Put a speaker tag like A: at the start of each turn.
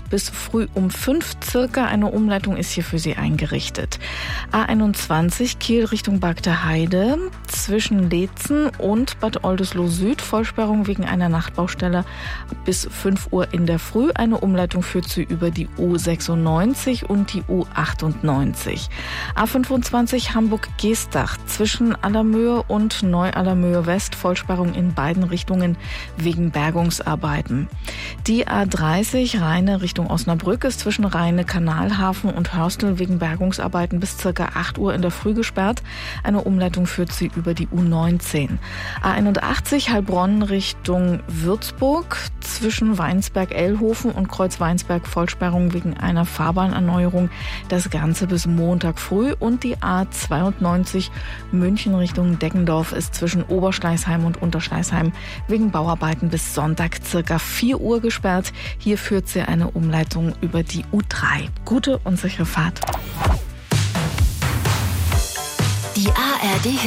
A: bis früh um 5 circa. Eine Umleitung ist hier für Sie eingerichtet. A21 Kiel Richtung Bagde Heide zwischen Leetzen und Bad Oldesloe Süd. Vollsperrung wegen einer Nachtbaustelle bis 5 Uhr in der Früh. Eine Umleitung führt Sie über die U96 und die U98. A25 Hamburg-Geestach zwischen Allermöhe und Neu-Allermöhe West. Vollsperrung in beiden Richtungen wegen Bergungsarbeiten. Die A30 Rheine Richtung Osnabrück ist zwischen Rheine Kanalhafen und Hörstel wegen Bergungsarbeiten bis ca. 8 Uhr in der Früh gesperrt. Eine Umleitung führt Sie über die U19. A81 Heilbronn Richtung Würzburg zwischen Weinsberg-Ellhofen und Kreuz-Weinsberg. Vollsperrung wegen einer Fahrbahnerneuerung. Das Ganze bis Montag früh. Und die A92 München Richtung Deggendorf ist zwischen Oberschleißheim und Unterschleißheim wegen Bauarbeiten bis Sonntag ca. 4 Uhr gesperrt. Hier führt Sie eine Umleitung über die U3. Gute und sichere Fahrt.
B: Die ARD